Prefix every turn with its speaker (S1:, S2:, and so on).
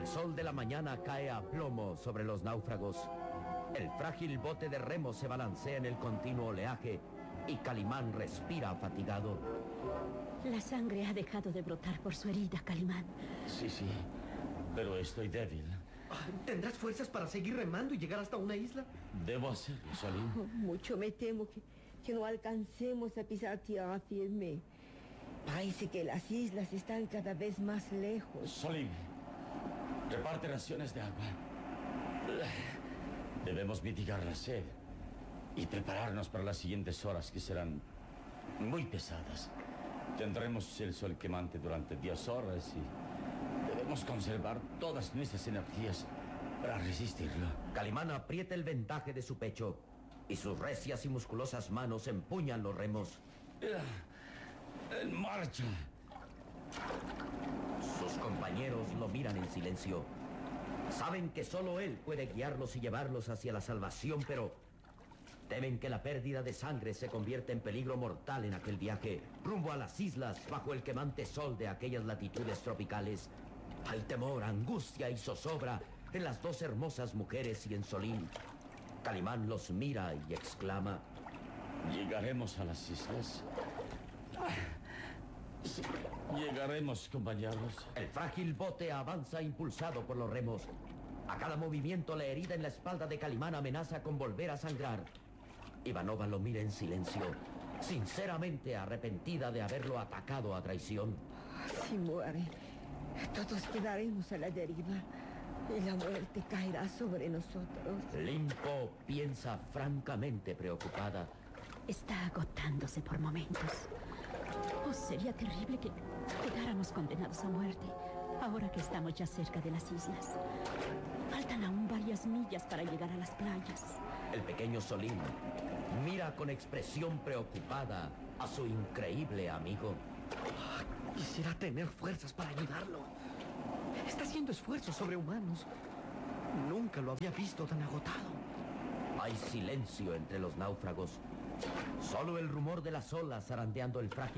S1: El sol de la mañana cae a plomo sobre los náufragos. El frágil bote de remos se balancea en el continuo oleaje y Calimán respira fatigado.
S2: La sangre ha dejado de brotar por su herida, Calimán.
S3: Sí, pero estoy débil.
S4: ¿Tendrás fuerzas para seguir remando y llegar hasta una isla?
S3: Debo hacerlo, Solim.
S5: Mucho me temo que no alcancemos a pisar tierra firme. Parece que las islas están cada vez más lejos.
S3: Solim, reparte raciones de agua. Debemos mitigar la sed y prepararnos para las siguientes horas, que serán muy pesadas. Tendremos el sol quemante durante 10 horas y debemos conservar todas nuestras energías para resistirlo.
S1: Calimán aprieta el vendaje de su pecho y sus recias y musculosas manos empuñan los remos.
S3: ¡En marcha!
S1: Sus compañeros lo miran en silencio. Saben que solo él puede guiarlos y llevarlos hacia la salvación, pero temen que la pérdida de sangre se convierta en peligro mortal en aquel viaje rumbo a las islas bajo el quemante sol de aquellas latitudes tropicales. Hay temor, angustia y zozobra en las dos hermosas mujeres y en Solín. Calimán los mira y exclama:
S3: ¿Llegaremos a las islas? Sí, llegaremos, compañeros.
S1: El frágil bote avanza impulsado por los remos. A cada movimiento, la herida en la espalda de Calimán amenaza con volver a sangrar. Ivanova lo mira en silencio, sinceramente arrepentida de haberlo atacado a traición.
S5: Si muere, todos quedaremos a la deriva y la muerte caerá sobre nosotros.
S1: Limpo piensa francamente preocupada.
S2: Está agotándose por momentos. Oh, sería terrible que quedáramos condenados a muerte, ahora que estamos ya cerca de las islas. Faltan aún varias millas para llegar a las playas.
S1: El pequeño Solín mira con expresión preocupada a su increíble amigo.
S4: Quisiera tener fuerzas para ayudarlo. Está haciendo esfuerzos sobrehumanos. Nunca lo había visto tan agotado.
S1: Hay silencio entre los náufragos. Solo el rumor de las olas zarandeando el frágil